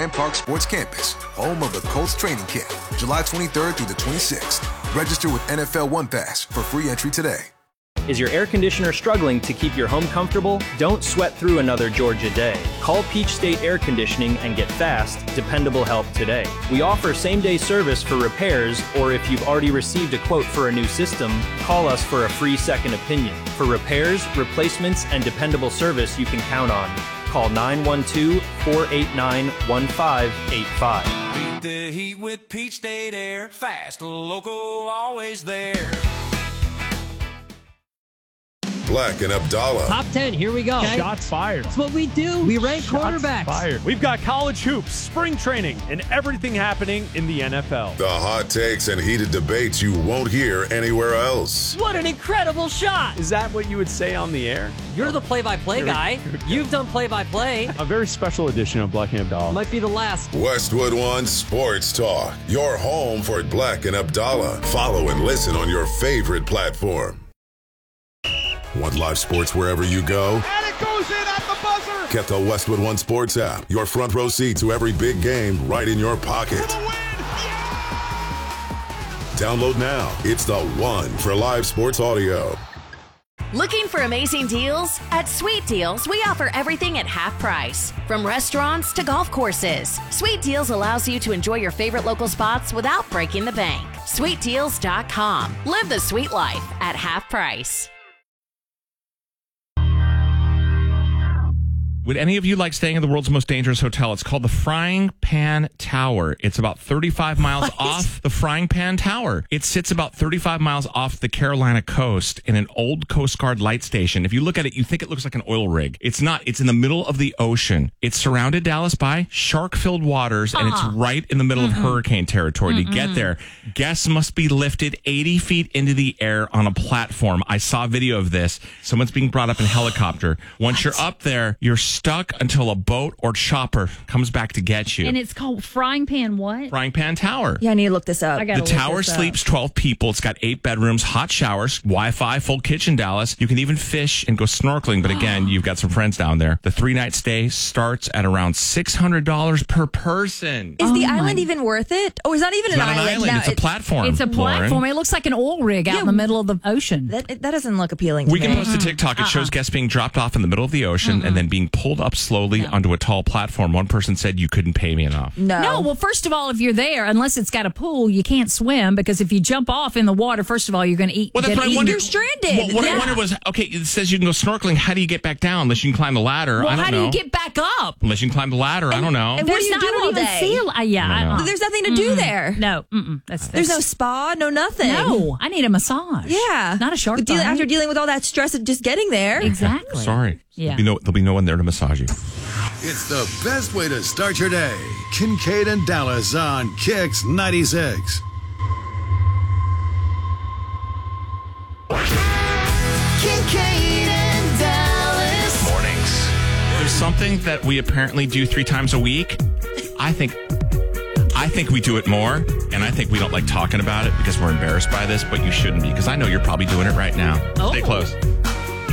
Grand Park Sports Campus, home of the Colts training camp, July 23rd through the 26th. Register with NFL One Pass for free entry today. Is your air conditioner struggling to keep your home comfortable? Don't sweat through another Georgia day. Call Peach State Air Conditioning and get fast, dependable help today. We offer same-day service for repairs, or if you've already received a quote for a new system, call us for a free second opinion. For repairs, replacements, and dependable service you can count on. Call 912-489-1585. Beat the heat with Peach State Air. Fast, local, always there. Black and Abdallah. Top 10, here we go. Okay. Shots fired. That's what we do. We rank quarterbacks. Fired. We've got college hoops, spring training, and everything happening in the NFL. The hot takes and heated debates you won't hear anywhere else. What an incredible shot. Is that what you would say on the air? You're the play-by-play guy. You've done play-by-play. A very special edition of Black and Abdallah. Might be the last. Westwood One Sports Talk. Your home for Black and Abdallah. Follow and listen on your favorite platform. Want live sports wherever you go? And it goes in at the buzzer! Get the Westwood One Sports app. Your front row seat to every big game right in your pocket. For the win! Yeah! Download now. It's the one for live sports audio. Looking for amazing deals? At Sweet Deals, we offer everything at half price. From restaurants to golf courses, Sweet Deals allows you to enjoy your favorite local spots without breaking the bank. SweetDeals.com. Live the sweet life at half price. Would any of you like staying in the world's most dangerous hotel? It's called the Frying Pan Tower. It's about 35 miles off the Frying Pan Tower. It sits about 35 miles off the Carolina coast in an old Coast Guard light station. If you look at it, you think it looks like an oil rig. It's not. It's in the middle of the ocean. It's surrounded, Dallas, by shark-filled waters, and it's right in the middle of hurricane territory. To get there, guests must be lifted 80 feet into the air on a platform. I saw a video of this. Someone's being brought up in a helicopter. Once you're up there, you're stuck until a boat or chopper comes back to get you. And it's called Frying Pan what? Frying Pan Tower. Yeah, I need to look this up. I gotta The tower sleeps 12 people. It's got 8 bedrooms, hot showers, Wi-Fi, full kitchen, Dallas. You can even fish and go snorkeling. But again, you've got some friends down there. The 3-night stay starts at around $600 per person. Is the island even worth it? Oh, it's not even It's an not island. an island. No, It's a platform. It's a platform. Lauren. It looks like an oil rig out in the middle of the ocean. That doesn't look appealing to We me. can post a TikTok. It shows guests being dropped off in the middle of the ocean and then being pulled up slowly onto a tall platform. One person said you couldn't pay me enough. No, well, first of all, if you're there, unless it's got a pool, you can't swim because if you jump off in the water, first of all, you're going to eat. Well, that's what I wondered. You're stranded. What I wondered was, okay, it says you can go snorkeling. How do you get back down? Unless you can climb the ladder. Well, I don't how know. do you get back up? Unless you can climb the ladder. I don't know. And what do you do I don't all even day? feel. There's nothing to do there. No, There's no spa, no nothing. No, I need a massage. Yeah. Not a shark bite. After dealing with all that stress of just getting there. Exactly. Sorry. Yeah. There'll be no one there to massage you. It's the best way to start your day. Kincaid and Dallas on Kicks 96. Kincaid and Dallas. Mornings. There's something that we apparently do 3 times a week. I think we do it more, and I think we don't like talking about it because we're embarrassed by this, but you shouldn't be, because I know you're probably doing it right now. Stay close.